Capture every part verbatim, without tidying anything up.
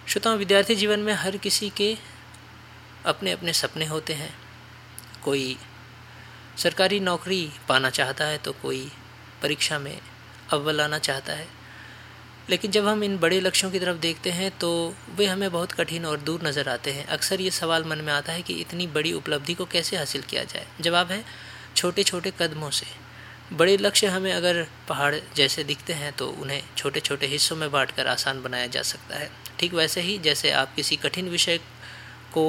श्रोताओं, विद्यार्थी जीवन में हर किसी के अपने अपने सपने होते हैं। कोई सरकारी नौकरी पाना चाहता है तो कोई परीक्षा में अव्वल आना चाहता है। लेकिन जब हम इन बड़े लक्ष्यों की तरफ देखते हैं तो वे हमें बहुत कठिन और दूर नज़र आते हैं। अक्सर ये सवाल मन में आता है कि इतनी बड़ी उपलब्धि को कैसे हासिल किया जाए। जवाब है छोटे छोटे कदमों से। बड़े लक्ष्य हमें अगर पहाड़ जैसे दिखते हैं तो उन्हें छोटे छोटे हिस्सों में बांटकर आसान बनाया जा सकता है। ठीक वैसे ही जैसे आप किसी कठिन विषय को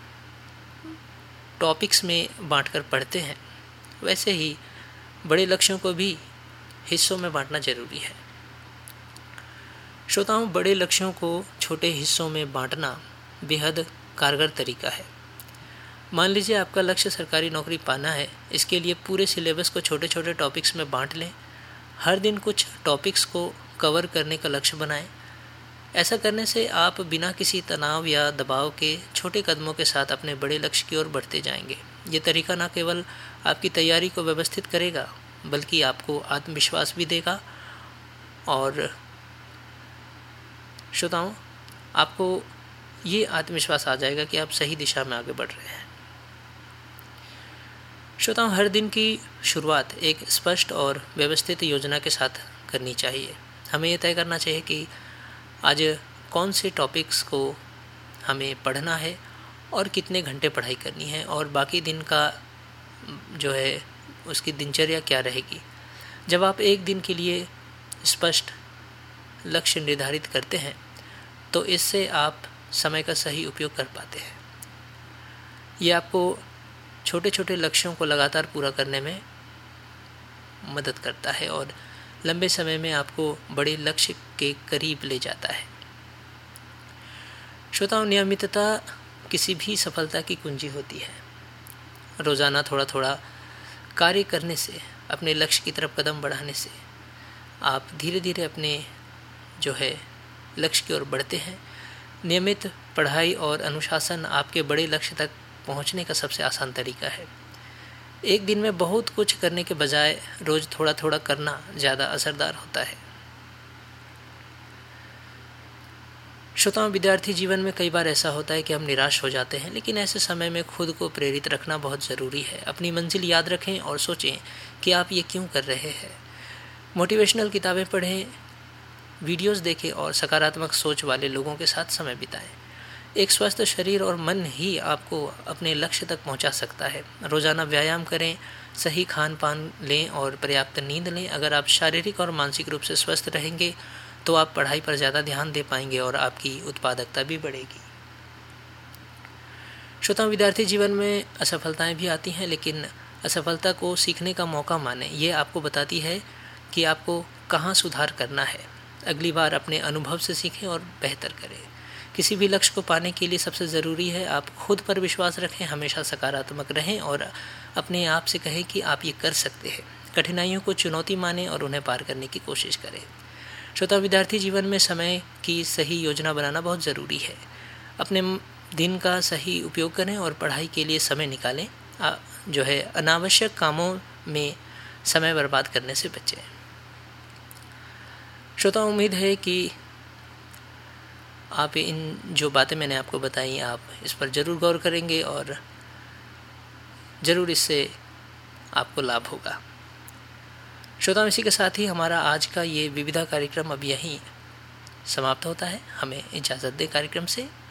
टॉपिक्स में बांटकर पढ़ते हैं, वैसे ही बड़े लक्ष्यों को भी हिस्सों में बांटना जरूरी है। श्रोताओं, बड़े लक्ष्यों को छोटे हिस्सों में बांटना बेहद कारगर तरीका है। मान लीजिए आपका लक्ष्य सरकारी नौकरी पाना है। इसके लिए पूरे सिलेबस को छोटे छोटे टॉपिक्स में बांट लें। हर दिन कुछ टॉपिक्स को कवर करने का लक्ष्य बनाएं। ऐसा करने से आप बिना किसी तनाव या दबाव के छोटे कदमों के साथ अपने बड़े लक्ष्य की ओर बढ़ते जाएंगे। ये तरीका न केवल आपकी तैयारी को व्यवस्थित करेगा बल्कि आपको आत्मविश्वास भी देगा और श्रोताओं, आपको ये आत्मविश्वास आ जाएगा कि आप सही दिशा में आगे बढ़ रहे हैं। श्रोताओं, हर दिन की शुरुआत एक स्पष्ट और व्यवस्थित योजना के साथ करनी चाहिए। हमें यह तय करना चाहिए कि आज कौन से टॉपिक्स को हमें पढ़ना है और कितने घंटे पढ़ाई करनी है और बाकी दिन का जो है उसकी दिनचर्या क्या रहेगी। जब आप एक दिन के लिए स्पष्ट लक्ष्य निर्धारित करते हैं तो इससे आप समय का सही उपयोग कर पाते हैं। ये आपको छोटे छोटे लक्ष्यों को लगातार पूरा करने में मदद करता है और लंबे समय में आपको बड़े लक्ष्य के करीब ले जाता है। श्रोताओं, नियमितता किसी भी सफलता की कुंजी होती है। रोज़ाना थोड़ा थोड़ा कार्य करने से, अपने लक्ष्य की तरफ कदम बढ़ाने से आप धीरे धीरे अपने जो है लक्ष्य की ओर बढ़ते हैं। नियमित पढ़ाई और अनुशासन आपके बड़े लक्ष्य तक पहुंचने का सबसे आसान तरीका है। एक दिन में बहुत कुछ करने के बजाय रोज़ थोड़ा थोड़ा करना ज़्यादा असरदार होता है। श्रोताओं, विद्यार्थी जीवन में कई बार ऐसा होता है कि हम निराश हो जाते हैं, लेकिन ऐसे समय में खुद को प्रेरित रखना बहुत ज़रूरी है। अपनी मंजिल याद रखें और सोचें कि आप ये क्यों कर रहे हैं। मोटिवेशनल किताबें पढ़ें, वीडियोस देखें और सकारात्मक सोच वाले लोगों के साथ समय बिताएं। एक स्वस्थ शरीर और मन ही आपको अपने लक्ष्य तक पहुंचा सकता है। रोज़ाना व्यायाम करें, सही खान पान लें और पर्याप्त नींद लें। अगर आप शारीरिक और मानसिक रूप से स्वस्थ रहेंगे तो आप पढ़ाई पर ज़्यादा ध्यान दे पाएंगे और आपकी उत्पादकता भी बढ़ेगी। श्रोताओं, विद्यार्थी जीवन में असफलताएं भी आती हैं, लेकिन असफलता को सीखने का मौका मानें। ये आपको बताती है कि आपको कहाँ सुधार करना है। अगली बार अपने अनुभव से सीखें और बेहतर करें। किसी भी लक्ष्य को पाने के लिए सबसे ज़रूरी है आप खुद पर विश्वास रखें, हमेशा सकारात्मक रहें और अपने आप से कहें कि आप ये कर सकते हैं। कठिनाइयों को चुनौती मानें और उन्हें पार करने की कोशिश करें। श्रोता, विद्यार्थी जीवन में समय की सही योजना बनाना बहुत ज़रूरी है। अपने दिन का सही उपयोग करें और पढ़ाई के लिए समय निकालें। जो है अनावश्यक कामों में समय बर्बाद करने से बचें। श्रोता, उम्मीद है कि आप इन जो बातें मैंने आपको बताई आप इस पर ज़रूर गौर करेंगे और ज़रूर इससे आपको लाभ होगा। श्रोताओं, इसी के साथ ही हमारा आज का ये विविधा कार्यक्रम अब यहीं समाप्त होता है। हमें इजाज़त दें कार्यक्रम से।